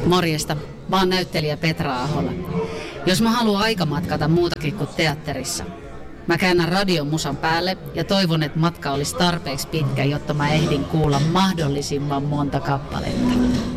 Morjesta, mä oon näyttelijä Petra Ahola. Jos mä haluan aikamatkata muutakin kuin teatterissa, mä käännän radion musan päälle ja toivon, että matka olisi tarpeeksi pitkä, jotta mä ehdin kuulla mahdollisimman monta kappaletta.